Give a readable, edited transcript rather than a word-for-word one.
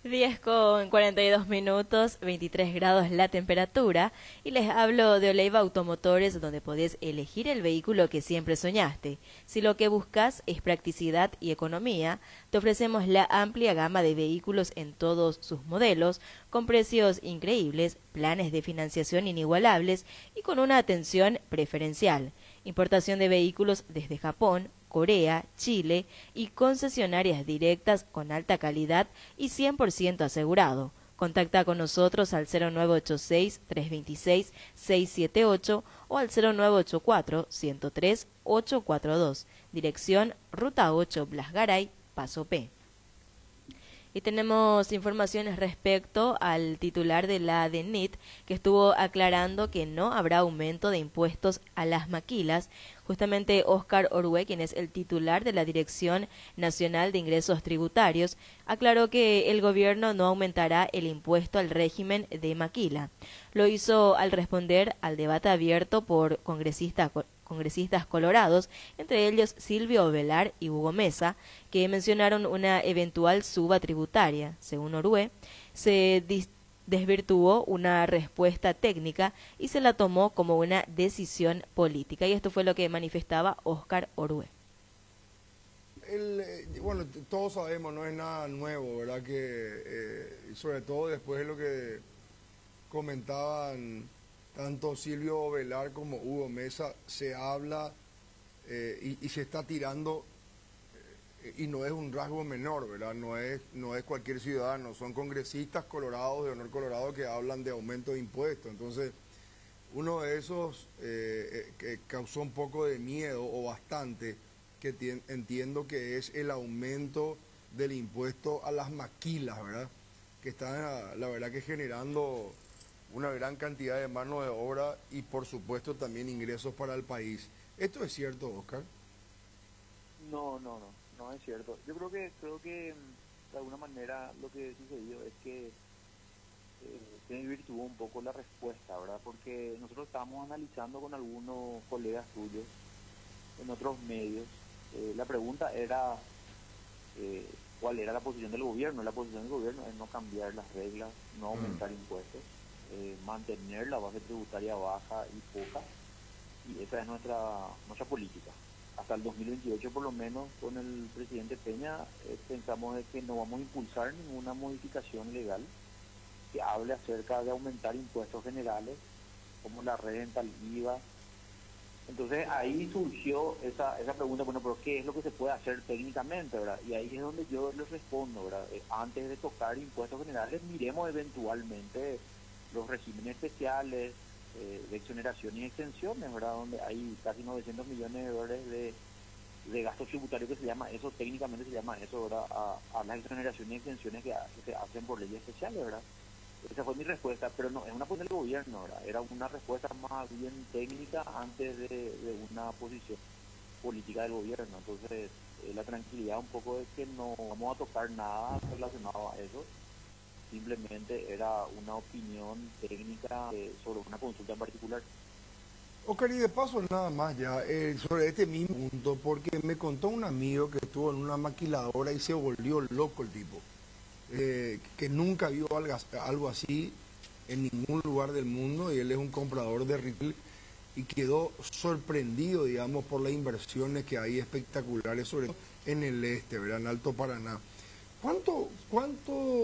10:42, 23 grados la temperatura, y les hablo de Oleiva Automotores, donde podés elegir el vehículo que siempre soñaste. Si lo que buscas es practicidad y economía, te ofrecemos la amplia gama de vehículos en todos sus modelos, con precios increíbles, planes de financiación inigualables y con una atención preferencial. Importación de vehículos desde Japón, Corea, Chile y concesionarias directas con alta calidad y 100% asegurado. Contacta con nosotros al 0986-326-678 o al 0984-103-842. Dirección Ruta 8 Blas Garay, Paso P. Y tenemos informaciones respecto al titular de la DENIT, que estuvo aclarando que no habrá aumento de impuestos a las maquilas. Justamente Óscar Orue, quien es el titular de la Dirección Nacional de Ingresos Tributarios, aclaró que el gobierno no aumentará el impuesto al régimen de maquila. Lo hizo al responder al debate abierto por congresistas colorados, entre ellos Silvio Ovelar y Hugo Mesa, que mencionaron una eventual suba tributaria. Según Orue, se desvirtuó una respuesta técnica y se la tomó como una decisión política. Y esto fue lo que manifestaba Óscar Orue. Bueno, todos sabemos, no es nada nuevo, ¿verdad? Sobre todo después de lo que comentaban tanto Silvio Ovelar como Hugo Mesa, se habla y se está tirando, y no es un rasgo menor, ¿verdad? No es cualquier ciudadano, son congresistas colorados, de honor colorado, que hablan de aumento de impuestos. Entonces, uno de esos que causó un poco de miedo, o bastante, que entiendo que es el aumento del impuesto a las maquilas, ¿verdad? Que están, la verdad, que generando una gran cantidad de mano de obra y, por supuesto, también ingresos para el país. ¿Esto es cierto, Oscar? No es cierto. Yo creo que de alguna manera lo que sucedió es que se desvirtuó un poco la respuesta, ¿verdad? Porque nosotros estábamos analizando con algunos colegas tuyos en otros medios. La pregunta era cuál era la posición del gobierno. La posición del gobierno es no cambiar las reglas, no aumentar impuestos, mantener la base tributaria baja y poca, y esa es nuestra política. Hasta el 2028, por lo menos, con el presidente Peña, pensamos de que no vamos a impulsar ninguna modificación legal que hable acerca de aumentar impuestos generales, como la renta, el IVA. Entonces ahí surgió esa pregunta, bueno, pero ¿qué es lo que se puede hacer técnicamente, verdad? Y ahí es donde yo les respondo, ¿verdad? Antes de tocar impuestos generales, miremos eventualmente los regímenes especiales de exoneración y exenciones, ¿verdad? Donde hay casi 900 millones de dólares de gastos tributarios, que se llama eso, técnicamente se llama eso, ¿verdad? A las exoneraciones y exenciones que se hacen por leyes especiales, ¿verdad? Esa fue mi respuesta, pero no es una posición del gobierno, ¿verdad? Era una respuesta más bien técnica antes de una posición política del gobierno. Entonces, la tranquilidad un poco es que no vamos a tocar nada relacionado a eso. Simplemente era una opinión técnica sobre una consulta en particular. Oscar, y de paso nada más ya, sobre este mismo punto, porque me contó un amigo que estuvo en una maquiladora y se volvió loco el tipo, que nunca vio algo así en ningún lugar del mundo, y él es un comprador de retail, y quedó sorprendido, digamos, por las inversiones que hay espectaculares, sobre todo en el este, ¿verdad? En Alto Paraná. ¿Cuánto